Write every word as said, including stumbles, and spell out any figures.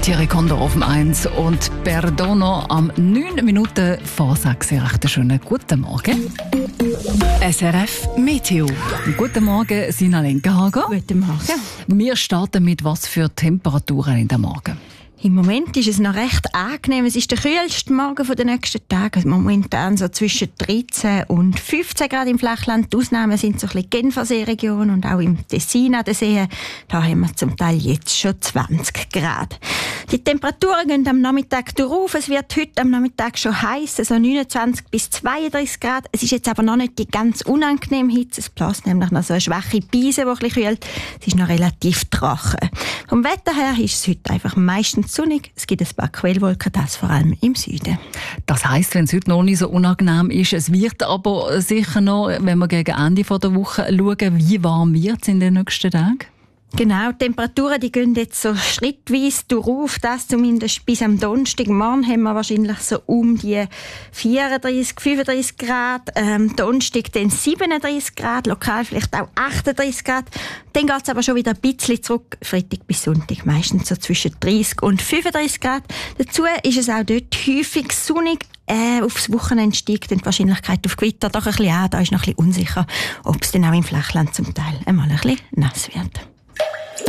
Thierry Condor auf dem eins und Perdono am neun Minuten vor sechs. Recht schönen guten Morgen. S R F Meteo. Guten Morgen, Sina Lenkenhager. Guten Morgen. Wir starten mit was für Temperaturen in der Morgen. Im Moment ist es noch recht angenehm. Es ist der kühlste Morgen der nächsten Tage. Momentan so zwischen dreizehn und fünfzehn Grad im Flachland. Die Ausnahmen sind so ein bisschen Genfersee-Region und auch im Tessin an den Seen. Da haben wir zum Teil jetzt schon zwanzig Grad. Die Temperaturen gehen am Nachmittag durch. Es wird heute am Nachmittag schon heiß, also neunundzwanzig bis zweiunddreißig Grad. Es ist jetzt aber noch nicht die ganz unangenehme Hitze. Es bläst nämlich noch so eine schwache Brise, die ein bisschen kühlt. Es ist noch relativ trocken. Vom Wetter her ist es heute einfach meistens sonnig. Es gibt ein paar Quellwolken, das vor allem im Süden. Das heisst, wenn es heute noch nicht so unangenehm ist, es wird aber sicher noch, wenn wir gegen Ende der Woche schauen, wie warm wird es in den nächsten Tagen? Genau, die Temperaturen die gehen jetzt so schrittweise durch, das zumindest bis am Donnerstag. Morgen haben wir wahrscheinlich so um die vierunddreißig, fünfunddreißig Grad, ähm, Donnerstag dann siebenunddreißig Grad, lokal vielleicht auch achtunddreißig Grad. Dann geht es aber schon wieder ein bisschen zurück, Freitag bis Sonntag meistens so zwischen dreißig und fünfunddreißig Grad. Dazu ist es auch dort häufig sonnig. Äh, aufs Wochenende steigt die Wahrscheinlichkeit auf Gewitter doch ein bisschen an. Da ist noch ein bisschen unsicher, ob es dann auch im Flachland zum Teil einmal ein bisschen nass wird.